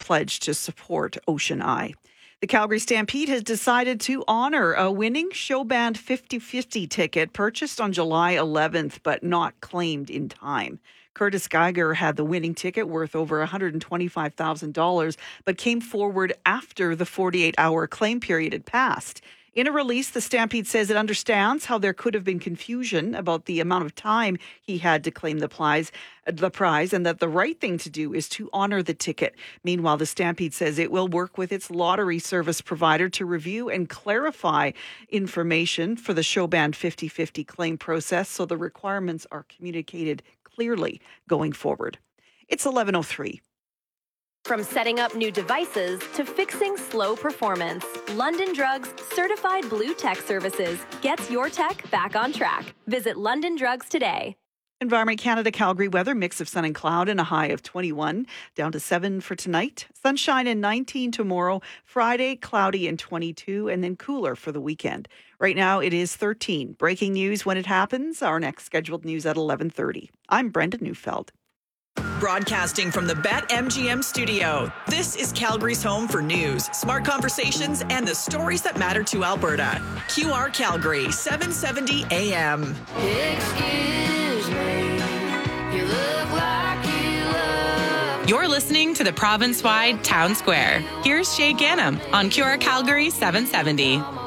pledged to support Ocean Eye. The Calgary Stampede has decided to honor a winning Showband 50/50 ticket purchased on July 11th, but not claimed in time. Curtis Geiger had the winning ticket worth over $125,000, but came forward after the 48-hour claim period had passed. In a release, the Stampede says it understands how there could have been confusion about the amount of time he had to claim the prize, and that the right thing to do is to honor the ticket. Meanwhile, the Stampede says it will work with its lottery service provider to review and clarify information for the Showband 50/50 claim process so the requirements are communicated clearly going forward. It's 11:03. From setting up new devices to fixing slow performance, London Drugs Certified Blue Tech Services gets your tech back on track. Visit London Drugs today. Environment Canada Calgary weather, mix of sun and cloud and a high of 21, down to 7 for tonight. Sunshine and 19 tomorrow. Friday, cloudy and 22, and then cooler for the weekend. Right now it is 13. Breaking news when it happens. Our next scheduled news at 11:30. I'm Brenda Neufeld. Broadcasting from the BetMGM studio, this is Calgary's home for news, smart conversations, and the stories that matter to Alberta. QR Calgary, 770 AM. Excuse me, you look like you love. You're listening to the province-wide Town Square. Here's Shay Gannam on QR Calgary 770.